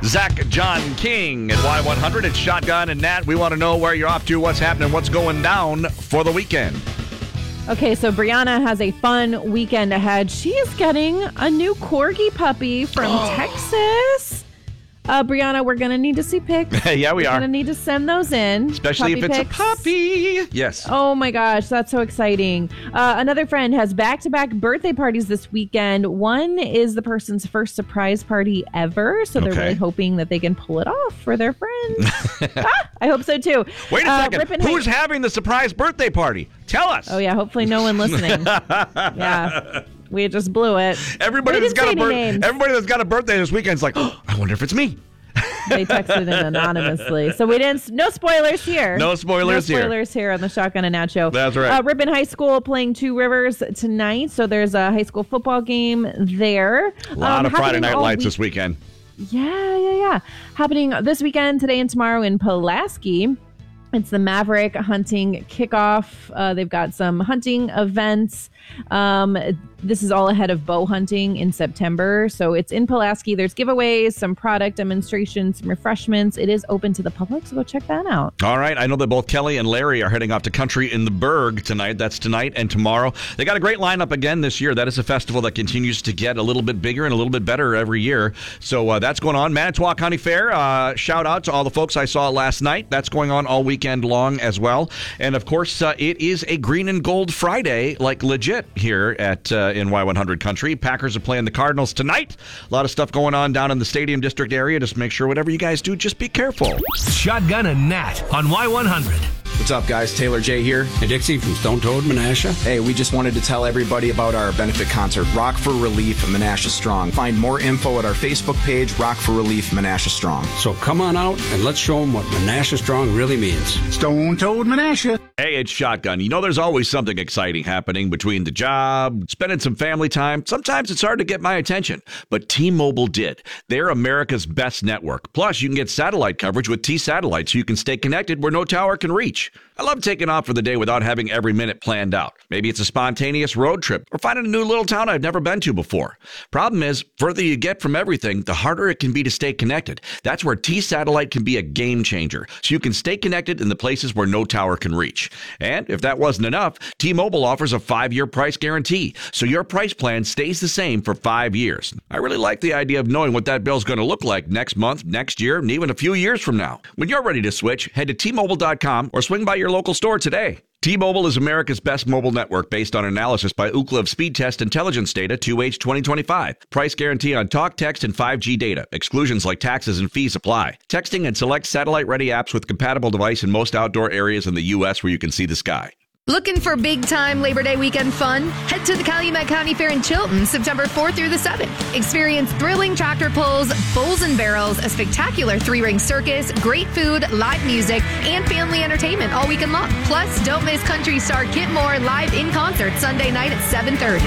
Zach John King at Y100. It's Shotgun and Nat. We want to know where you're off to, what's happening, what's going down for the weekend. Okay, so Brianna has a fun weekend ahead. She is getting a new corgi puppy from Texas. Brianna, we're going to need to see pics. Yeah, we are. We're going to need to send those in. Especially if it's pics. a puppy. Yes. Oh my gosh, that's so exciting. Another friend has back-to-back birthday parties this weekend. One is the person's first surprise party ever, so they're really hoping that they can pull it off for their friends. I hope so too. Wait a second. Who's having the surprise birthday party? Tell us. Oh yeah, hopefully no one listening. Yeah. We just blew it. Everybody that's got a birthday this weekend is like, oh, I wonder if it's me. They texted in anonymously. So no spoilers here. No spoilers here on the Shotgun and Nat Show. That's right. Ripon High School playing Two Rivers tonight. So there's a high school football game there. A lot of Friday night lights this weekend. Yeah. Happening this weekend, today and tomorrow in Pulaski. It's the Maverick Hunting Kickoff. They've got some hunting events. This is all ahead of bow hunting in September. So it's in Pulaski. There's giveaways, some product demonstrations, some refreshments. It is open to the public, so go check that out. All right. I know that both Kelly and Larry are heading off to Country in the Berg tonight. That's tonight and tomorrow. They got a great lineup again this year. That is a festival that continues to get a little bit bigger and a little bit better every year. So that's going on. Manitowoc County Fair, shout out to all the folks I saw last night. That's going on all weekend long as well. And of course, it is a Green and Gold Friday, like legit here at in Y100 Country. Packers are playing the Cardinals tonight. A lot of stuff going on down in the Stadium District area. Just make sure whatever you guys do, just be careful. Shotgun and Nat on Y100. What's up, guys? Taylor J here. Hey, Dixie from Stone Toad, Menasha. Hey, we just wanted to tell everybody about our benefit concert, Rock for Relief, Menasha Strong. Find more info at our Facebook page, Rock for Relief, Menasha Strong. So come on out and let's show them what Menasha Strong really means. Stone Toad Menasha. Hey, it's Shotgun. You know there's always something exciting happening between the job, spending some family time. Sometimes it's hard to get my attention, but T-Mobile did. They're America's best network. Plus, you can get satellite coverage with T-Satellite so you can stay connected where no tower can reach. I love taking off for the day without having every minute planned out. Maybe it's a spontaneous road trip or finding a new little town I've never been to before. Problem is, further you get from everything, the harder it can be to stay connected. That's where T-Satellite can be a game changer, so you can stay connected in the places where no tower can reach. And if that wasn't enough, T-Mobile offers a 5-year price guarantee, so your price plan stays the same for 5 years. I really like the idea of knowing what that bill's going to look like next month, next year, and even a few years from now. When you're ready to switch, head to T-Mobile.com or swing by your local store today. T-Mobile is America's best mobile network based on analysis by Ookla of Speed Test Intelligence Data 2H 2025. Price guarantee on talk, text, and 5G data. Exclusions like taxes and fees apply. Texting and select satellite-ready apps with compatible device in most outdoor areas in the U.S. where you can see the sky. Looking for big-time Labor Day weekend fun? Head to the Calumet County Fair in Chilton, September 4th through the 7th. Experience thrilling tractor pulls, bowls and barrels, a spectacular 3-ring circus, great food, live music, and family entertainment all weekend long. Plus, don't miss country star Kit Moore live in concert Sunday night at 7:30.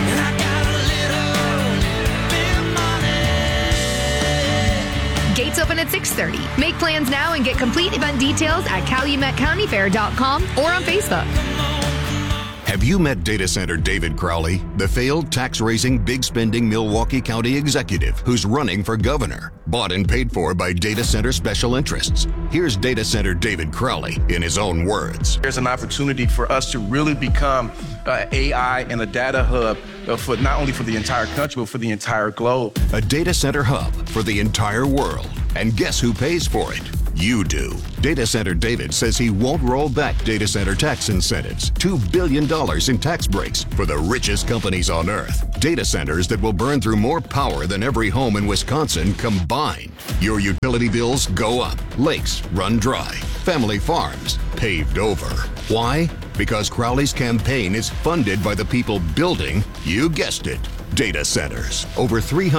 Gates open at 6:30. Make plans now and get complete event details at CalumetCountyFair.com or on Facebook. Have you met data center David Crowley, the failed tax-raising, big-spending Milwaukee County executive who's running for governor, bought and paid for by data center special interests? Here's data center David Crowley in his own words. There's an opportunity for us to really become AI and a data hub for not only for the entire country, but for the entire globe. A data center hub for the entire world. And guess who pays for it? You do. Data Center David says he won't roll back data center tax incentives. $2 billion in tax breaks for the richest companies on earth. Data centers that will burn through more power than every home in Wisconsin combined. Your utility bills go up. Lakes run dry. Family farms paved over. Why? Because Crowley's campaign is funded by the people building, you guessed it, data centers. Over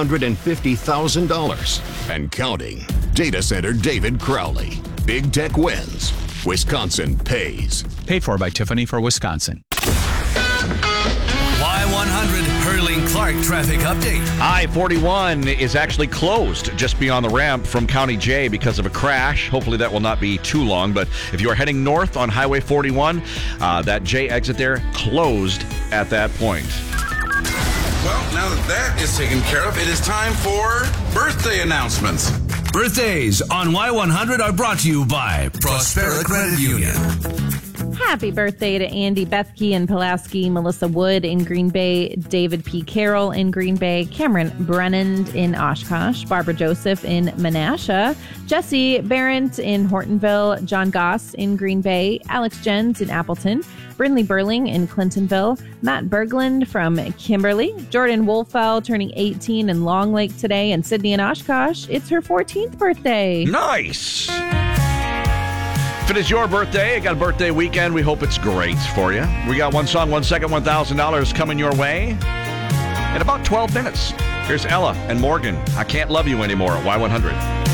$350,000 and counting. Data Center David Crowley. Big tech wins. Wisconsin pays. Paid for by Tiffany for Wisconsin. Y100 Hurling Clark traffic update. I-41 is actually closed just beyond the ramp from County J because of a crash. Hopefully that will not be too long, but if you are heading north on Highway 41, that J exit there closed at that point. Well, now that is taken care of, it is time for birthday announcements. Birthdays on Y100 are brought to you by Prospera Credit Union. Happy birthday to Andy Bethke in Pulaski, Melissa Wood in Green Bay, David P. Carroll in Green Bay, Cameron Brennan in Oshkosh, Barbara Joseph in Menasha, Jesse Barrett in Hortonville, John Goss in Green Bay, Alex Jens in Appleton, Brinley Burling in Clintonville, Matt Berglund from Kimberly, Jordan Wolfell turning 18 in Long Lake today, and Sydney in Oshkosh. It's her 14th birthday. Nice. If it is your birthday, got a birthday weekend, we hope it's great for you. We got one song, 1 second, $1,000 coming your way in about 12 minutes. Here's Ella and Morgan. I Can't Love You Anymore at Y100.